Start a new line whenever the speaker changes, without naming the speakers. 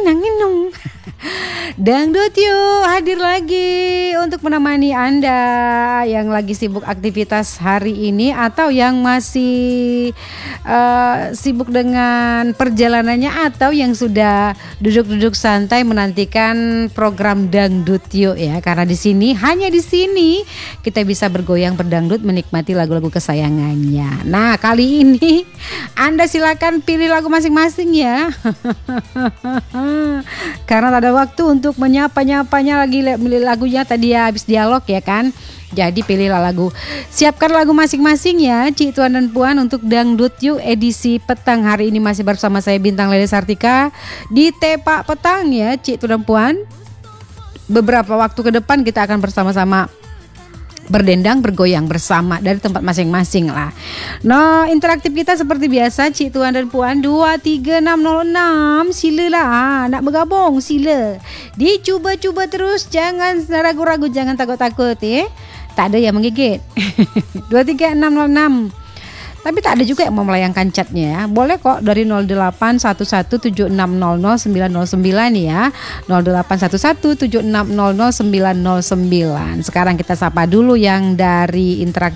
Nanginung. Dangdut Yuk hadir lagi untuk menemani Anda yang lagi sibuk aktivitas hari ini atau yang masih sibuk dengan perjalanannya atau yang sudah duduk-duduk santai menantikan program Dangdut Yuk ya. Karena hanya di sini kita bisa bergoyang berdangdut menikmati lagu-lagu kesayangannya. Nah, kali ini Anda silakan pilih lagu masing-masing ya. Karena tak ada waktu untuk menyapa-nyapanya lagi lagunya tadi ya habis dialog ya kan. Jadi pilihlah lagu. Siapkan lagu masing-masing ya Cik Tuan dan Puan untuk Dangdut Yuk edisi petang. Hari ini masih bersama saya Bintang Leli Sartika di Tepak Petang ya Cik Tuan dan Puan. Beberapa waktu ke depan kita akan bersama-sama berdendang, bergoyang bersama dari tempat masing-masing lah. Nah, interaktif kita seperti biasa Cik Tuan dan Puan 23606. Sila lah nak bergabung, sila. Dicuba-cuba terus, jangan ragu-ragu, jangan takut-takut ya. Tak ada yang menggigit. 23606. Tapi tak ada juga yang mau melayangkan chatnya ya. Boleh kok dari 081176000909 ya. 081176000909. Sekarang kita sapa dulu yang dari